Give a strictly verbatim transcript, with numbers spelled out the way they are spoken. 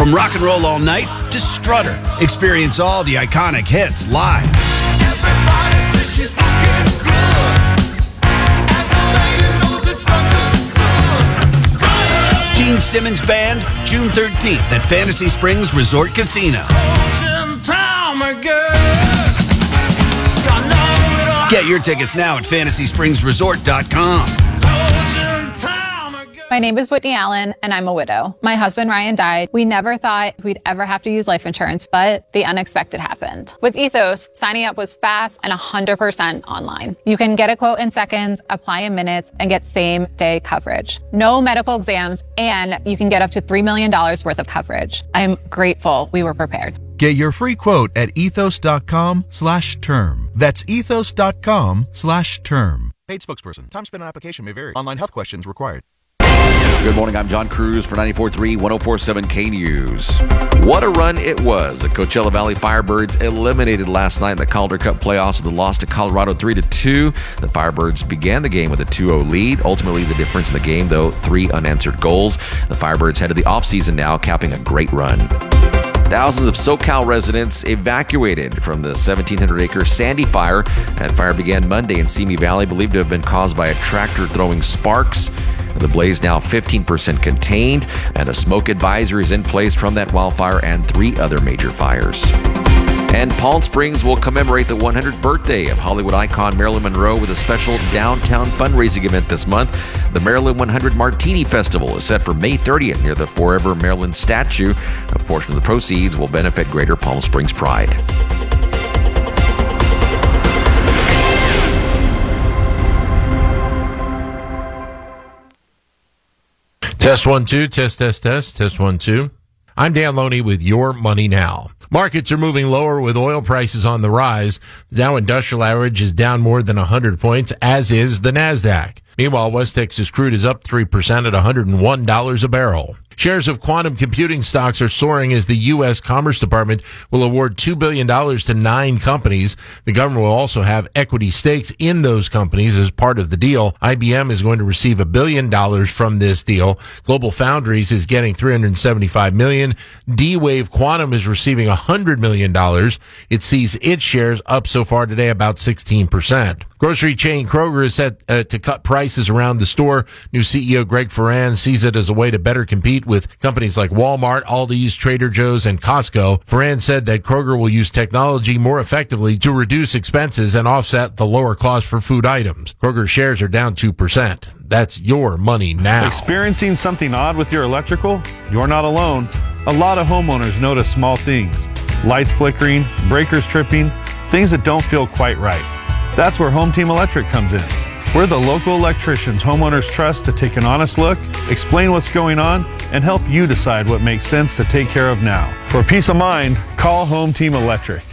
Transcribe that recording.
From Rock and Roll All Night to Strutter, experience all the iconic hits live. Everybody says she's looking good, and the lady knows it's understood. Strutter. Gene Simmons Band, June thirteenth at Fantasy Springs Resort Casino. Get your tickets now at fantasy springs resort dot com. My name is Whitney Allen, and I'm a widow. My husband, Ryan, died. We never thought we'd ever have to use life insurance, but the unexpected happened. With Ethos, signing up was fast and one hundred percent online. You can get a quote in seconds, apply in minutes, and get same-day coverage. No medical exams, and you can get up to three million dollars worth of coverage. I'm grateful we were prepared. Get your free quote at ethos.com slash term. That's ethos.com slash term. Paid spokesperson. Time spent on application may vary. Online health questions required. Good morning, I'm John Cruz for ninety-four point three, one oh four point seven K News. What a run it was. The Coachella Valley Firebirds eliminated last night in the Calder Cup playoffs with a loss to Colorado three to two. The Firebirds began the game with a two oh lead. Ultimately, the difference in the game, though, three unanswered goals. The Firebirds head to the offseason now, capping a great run. Thousands of SoCal residents evacuated from the seventeen hundred acre Sandy Fire. That fire began Monday in Simi Valley, believed to have been caused by a tractor throwing sparks. The blaze now fifteen percent contained, and a smoke advisory is in place from that wildfire and three other major fires. And Palm Springs will commemorate the one hundredth birthday of Hollywood icon Marilyn Monroe with a special downtown fundraising event this month. The Marilyn one hundred Martini Festival is set for May thirtieth near the Forever Marilyn statue. A portion of the proceeds will benefit Greater Palm Springs Pride. Test one, two, test, test, test, test one, two. I'm Dan Loney with Your Money Now. Markets are moving lower with oil prices on the rise. The Dow Industrial Average is down more than one hundred points, as is the NASDAQ. Meanwhile, West Texas crude is up three percent at one hundred one dollars a barrel. Shares of quantum computing stocks are soaring as the U S Commerce Department will award two billion dollars to nine companies. The government will also have equity stakes in those companies as part of the deal. I B M is going to receive a billion dollars from this deal. Global Foundries is getting three hundred seventy-five million dollars. D-Wave Quantum is receiving one hundred million dollars. It sees its shares up so far today about sixteen percent. Grocery chain Kroger is set uh, to cut prices around the store. New C E O Greg Ferran sees it as a way to better compete with companies like Walmart, Aldi's, Trader Joe's, and Costco. Ferran said that Kroger will use technology more effectively to reduce expenses and offset the lower cost for food items. Kroger shares are down two percent. That's Your Money Now. Experiencing something odd with your electrical? You're not alone. A lot of homeowners notice small things. Lights flickering, breakers tripping, things that don't feel quite right. That's where Home Team Electric comes in. We're the local electricians homeowners trust to take an honest look, explain what's going on, and help you decide what makes sense to take care of now. For peace of mind, call Home Team Electric.